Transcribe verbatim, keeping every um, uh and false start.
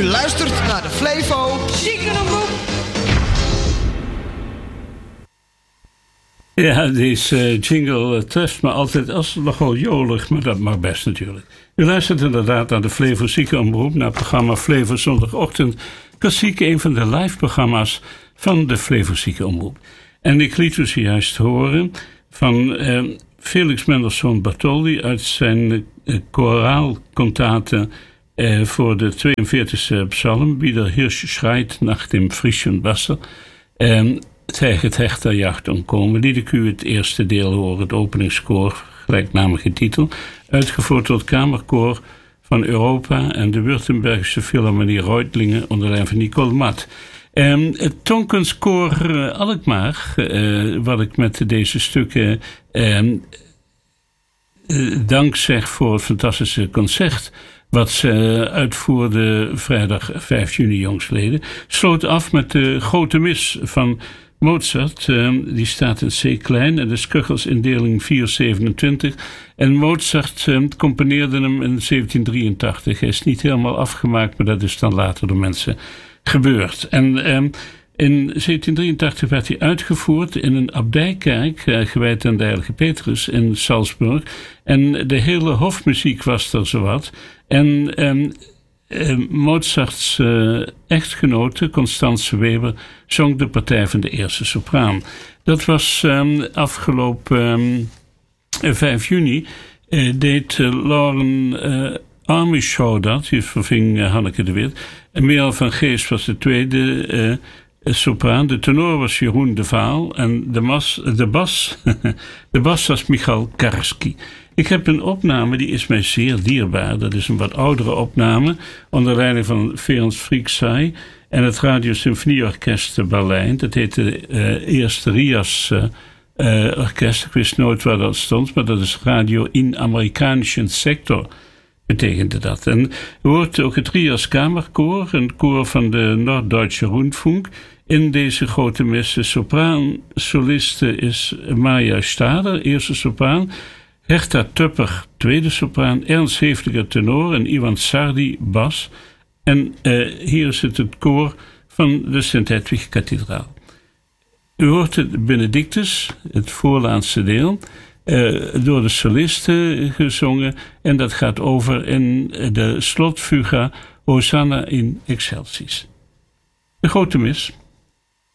luistert naar de Flevo Ziekenomroep. Ja, deze jingle treft me altijd als nogal jolig, maar dat mag best natuurlijk. U luistert inderdaad naar de Flevo Ziekenomroep, naar het programma Flevo Zondagochtend. Klassiek, een van de live programma's van de Flevo Ziekenomroep. En ik liet u zojuist horen van eh, Felix Mendelssohn Bartholdy uit zijn eh, koraalkantaten eh, voor de tweeënveertigste psalm, Wie der Hirsch schreit nach dem frischen Wasser. Eh, Tegen het hechterjacht ontkomen, liet ik u het eerste deel horen, het openingskoor, gelijknamige titel, uitgevoerd door het Kamerkoor van Europa en de Württembergische Philharmonie Reutlingen onder leiding van Nicole Mat. Um, het Tonkenskoor uh, Alkmaar, uh, wat ik met deze stukken um, uh, dank zeg voor het fantastische concert wat ze uitvoerde vrijdag vijf juni jongstleden, sloot af met de Grote Mis van Mozart. Uh, die staat in C klein en de Skuggelsindeling vier zevenentwintig. En Mozart uh, componeerde hem in zeventien drieëntachtig. Hij is niet helemaal afgemaakt, maar dat is dan later door mensen gebeurd. En uh, in zeventien drieëntachtig werd hij uitgevoerd in een abdijkerk, uh, gewijd aan de Heilige Petrus in Salzburg. En de hele hofmuziek was er zowat. En um, uh, Mozarts uh, echtgenote, Constance Weber, zong de partij van de eerste sopraan. Dat was um, afgelopen um, vijf juni. Uh, deed uh, Lauren uh, Armishaw dat, die verving uh, Hanneke de Wit. En Merel van Geest was de tweede uh, sopraan. De tenor was Jeroen de Vaal. En de, mas, de, bas, de bas was Michal Karski. Ik heb een opname, die is mij zeer dierbaar. Dat is een wat oudere opname, onder leiding van Ferenc Fricsay en het Radio Symfonieorkest Berlijn. Dat heette uh, eerste Rias uh, uh, Orkest. Ik wist nooit waar dat stond, maar dat is Radio in Amerikanischen Sector, betekende dat. En er hoort ook het Rias Kamerkoor, een koor van de Norddeutsche Rundfunk. In deze grote mis, de sopraansoliste is Maya Stader, eerste sopraan. Herta Tupper, tweede sopraan, Ernst Hefliger tenor en Ivan Sardi bas. En uh, hier is het het koor van de Sint-Hedwig-kathedraal. U hoort het Benedictus, het voorlaatste deel, uh, door de solisten gezongen. En dat gaat over in de slotfuga Hosanna in Excelsis. De Grote Mis.